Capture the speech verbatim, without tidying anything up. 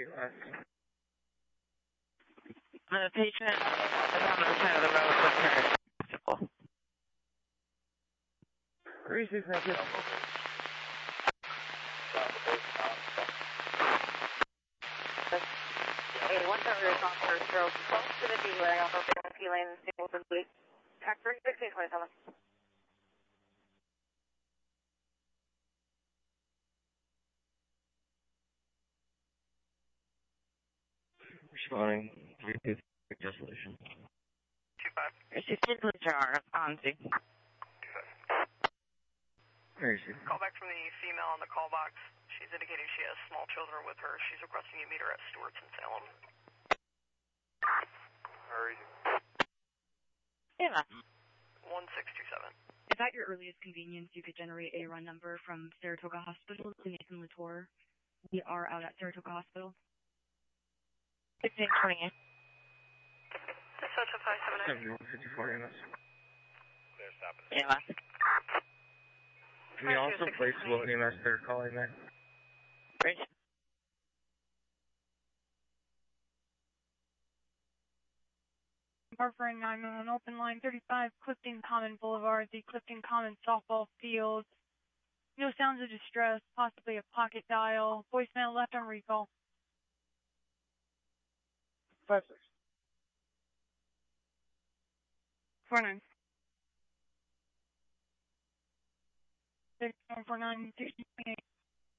Repeat last. The patient is on the side of the road with her bicycle. Receive, thank you. A one seven response for stroke. Close to the D wearing off of the P lane, Singleton Fleet. Factory sixteen twenty-seven. Responding. three two three resolution. two five. Receive Tiddly Jar on Z. Receive. Call back from the female on the call box. She's indicating she has small children with her. She's requesting you meet her at Stewart's in Salem. Hurry. Yeah. one six two seven. If at your earliest convenience you could generate a run number from Saratoga Hospital to Nathan Latour, we are out at Saratoga Hospital. fifteen twenty-eight. Dispatch of five seven nine. seventy-one fifty-four E M S. Clear stop. Yeah. Can you also place what E M S they're calling that? Right. Warfarin nine one one, open line thirty-five, Clifton Common Boulevard, the Clifton Common softball field. No sounds of distress, possibly a pocket dial. Voicemail left on recall. Five six. Four nine. Six four nine sixty eight.